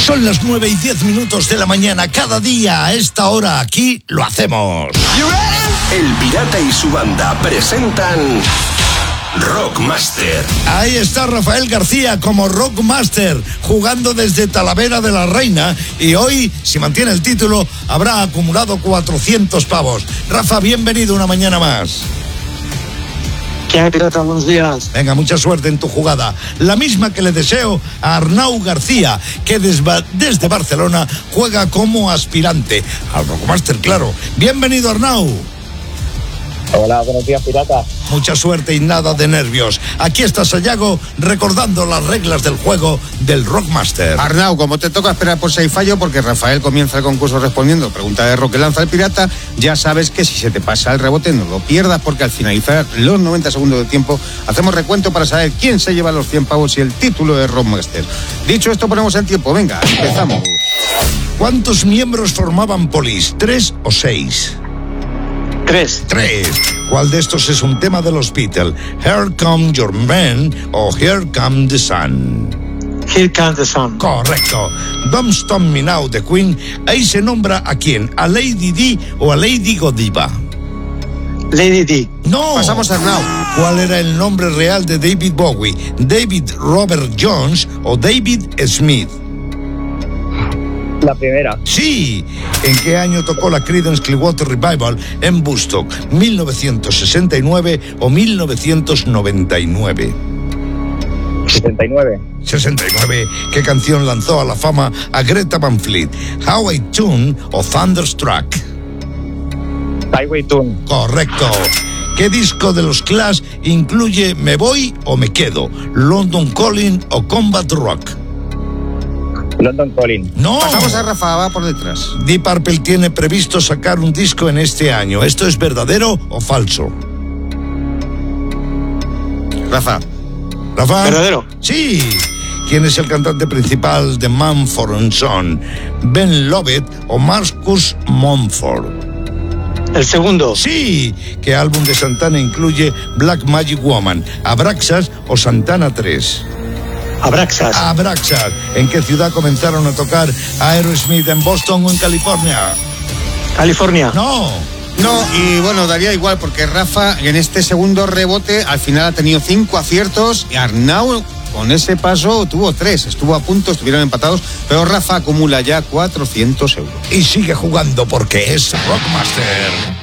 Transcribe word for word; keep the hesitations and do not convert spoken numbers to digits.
Son las nueve y diez minutos de la mañana. Cada día a esta hora aquí lo hacemos. El Pirata y su banda presentan Rockmaster. Ahí está Rafael García como Rockmaster, jugando desde Talavera de la Reina. Y hoy, si mantiene el título, habrá acumulado cuatrocientos pavos. Rafa, bienvenido una mañana más. ¿Qué hay, Pirata? Buenos días. Venga, mucha suerte en tu jugada. La misma que le deseo a Arnau García, que desde, desde Barcelona juega como aspirante al Rockmaster, claro. Bienvenido, Arnau. Hola, buenos días, Pirata. Mucha suerte y nada de nervios. Aquí está Sayago recordando las reglas del juego del Rockmaster. Arnau, como te toca esperar por si hay fallo, porque Rafael comienza el concurso respondiendo pregunta de rock que lanza el pirata, ya sabes que si se te pasa el rebote no lo pierdas, porque al finalizar los noventa segundos de tiempo hacemos recuento para saber quién se lleva los cien pavos y el título de Rockmaster. Dicho esto, ponemos el tiempo. Venga, empezamos. ¿Cuántos miembros formaban Police? ¿Tres o seis? Tres. Tres. ¿Cuál de estos es un tema de los Beatles? Here Come Your Man o Here Come the Sun. Here Comes the Sun. Correcto. Don't Stop Me Now de Queen. Ahí se nombra a quién, a Lady Di o a Lady Godiva. Lady Di. No. Pasamos a Arnau. ¿Cuál era el nombre real de David Bowie? ¿David Robert Jones o David Smith? La primera. Sí. ¿En qué año tocó la Creedence Clearwater Revival en Woodstock? ¿mil novecientos sesenta y nueve o mil novecientos noventa y nueve? sesenta y nueve. sesenta y nueve. ¿Qué canción lanzó a la fama a Greta Van Fleet? ¿Highway Tune o Thunderstruck? Highway Tune. Correcto. ¿Qué disco de los Clash incluye Me Voy o Me Quedo? ¿London Calling o Combat Rock? London Calling. No. Pasamos a Rafa, va por detrás. Deep Purple tiene previsto sacar un disco en este año. ¿Esto es verdadero o falso? Rafa. Rafa. ¿Verdadero? Sí. ¿Quién es el cantante principal de Mumford and Son? ¿Ben Lovett o Marcus Mumford? El segundo. Sí. ¿Qué álbum de Santana incluye Black Magic Woman? ¿Abraxas o Santana tres? Abraxas. Abraxas. ¿En qué ciudad comenzaron a tocar Aerosmith? ¿En Boston o en California? California. No. No, y bueno, daría igual, porque Rafa en este segundo rebote al final ha tenido cinco aciertos y Arnau con ese paso tuvo tres, estuvo a punto, estuvieron empatados, pero Rafa acumula ya cuatrocientos euros. Y sigue jugando porque es Rockmaster.